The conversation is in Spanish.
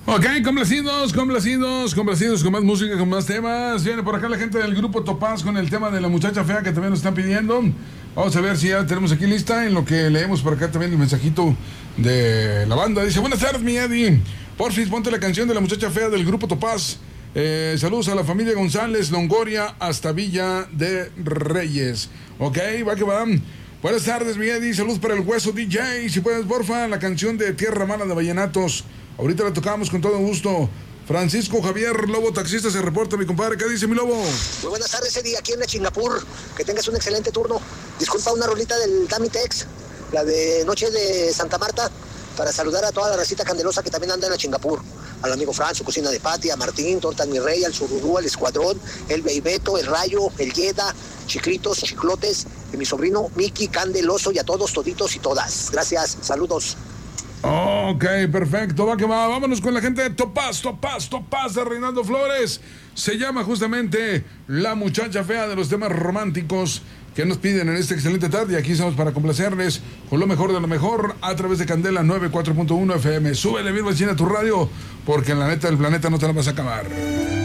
Ok, complacidos con más música, con más temas. Viene por acá la gente del grupo Topaz con el tema de la muchacha fea que también nos están pidiendo. Vamos a ver si ya tenemos aquí lista, en lo que leemos por acá también el mensajito de la banda. Dice, buenas tardes, mi Eddie. Porfis, ponte la canción de la muchacha fea del grupo Topaz. Saludos a la familia González, Longoria, hasta Villa de Reyes. Ok, va que va. Buenas tardes, mi Eddie. Saludos para el Hueso DJ. Si puedes, porfa, la canción de Tierra Mala de Vallenatos. Ahorita la tocamos con todo gusto. Francisco Javier Lobo, taxista, se reporta, mi compadre. ¿Qué dice, mi Lobo? Muy buenas tardes, Eddie, aquí en Chingapur. Que tengas un excelente turno. Disculpa una rolita del Damitex, la de Noche de Santa Marta, para saludar a toda la racita candelosa que también anda en Chingapur. Al amigo Fran, su cocina de Pati, a Martín, Torta Mi Rey, al Sururú, al Escuadrón, el Beibeto, el Rayo, el Yeda, Chicritos, Chiclotes, y mi sobrino Miki Candeloso, y a todos, toditos y todas. Gracias, saludos. Ok, perfecto, va que va. Vámonos con la gente de Topaz de Reinaldo Flores. Se llama justamente La Muchacha Fea, de los temas románticos que nos piden en esta excelente tarde. Y aquí estamos para complacerles con lo mejor de lo mejor a través de Candela 94.1 FM. Súbele bien, vecina, a tu radio, porque en la neta del planeta no te la vas a acabar.